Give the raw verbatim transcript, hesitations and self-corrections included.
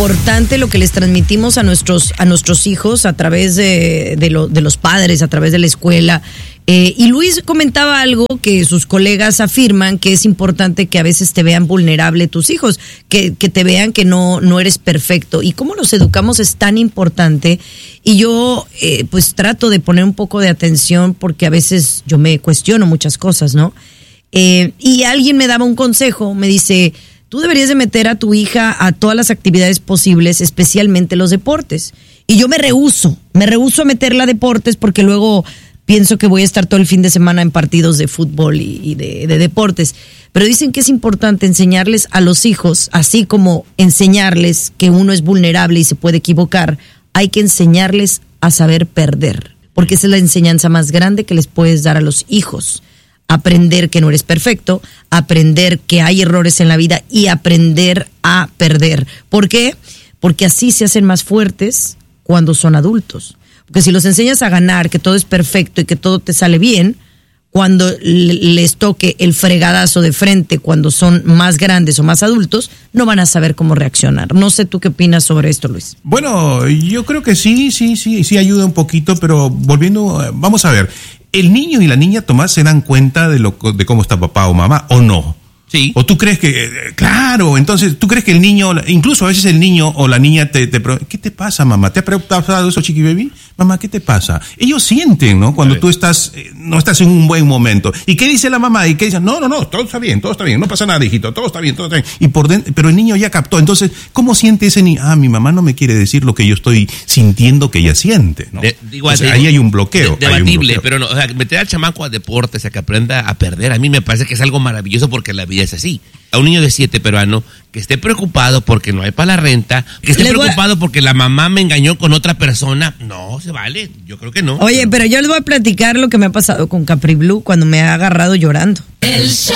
importante lo que les transmitimos a nuestros, a nuestros hijos a través de, de, lo, de los padres, a través de la escuela. Eh, y Luis comentaba algo que sus colegas afirman, que es importante que a veces te vean vulnerable tus hijos, que, que te vean que no, no eres perfecto. Y cómo los educamos es tan importante. Y yo eh, pues trato de poner un poco de atención porque a veces yo me cuestiono muchas cosas, ¿no? Eh, y alguien me daba un consejo, me dice, tú deberías de meter a tu hija a todas las actividades posibles, especialmente los deportes. Y yo me rehúso, me rehúso a meterla a deportes porque luego pienso que voy a estar todo el fin de semana en partidos de fútbol y, y de, de deportes. Pero dicen que es importante enseñarles a los hijos, así como enseñarles que uno es vulnerable y se puede equivocar, hay que enseñarles a saber perder. Porque esa es la enseñanza más grande que les puedes dar a los hijos. Aprender que no eres perfecto, aprender que hay errores en la vida y aprender a perder. ¿Por qué? Porque así se hacen más fuertes cuando son adultos. Porque si los enseñas a ganar, que todo es perfecto y que todo te sale bien, cuando les toque el fregadazo de frente, cuando son más grandes o más adultos, no van a saber cómo reaccionar. No sé tú qué opinas sobre esto, Luis. Bueno, yo creo que sí, sí, sí, sí ayuda un poquito, pero volviendo, vamos a ver, ¿el niño y la niña, Tomás, se dan cuenta de, lo, de cómo está papá o mamá o no? Sí. ¿O tú crees que, claro, entonces, tú crees que el niño, incluso a veces el niño o la niña te, te pregunta, ¿qué te pasa, mamá? ¿Te ha preguntado eso, Chiqui Baby? Mamá, ¿qué te pasa? Ellos sienten, ¿no? Cuando tú estás, no estás en un buen momento. ¿Y qué dice la mamá? ¿Y qué dice? No, no, no, todo está bien, todo está bien, no pasa nada, hijito, todo está bien, todo está bien. Y por dentro, pero el niño ya captó. Entonces, ¿cómo siente ese niño? Ah, mi mamá no me quiere decir lo que yo estoy sintiendo que ella siente, ¿no? De, digo, o sea, digo, ahí hay un bloqueo. De, hay debatible, un bloqueo. pero no, o sea, meter al chamaco a deportes, a que aprenda a perder, a mí me parece que es algo maravilloso porque la vida es así. A un niño de siete peruano que esté preocupado porque no hay para la renta, que esté Les preocupado a... porque la mamá me engañó con otra persona, no se vale, yo creo que no. Oye, pero yo les voy a platicar lo que me ha pasado con Capri Blue cuando me ha agarrado llorando. El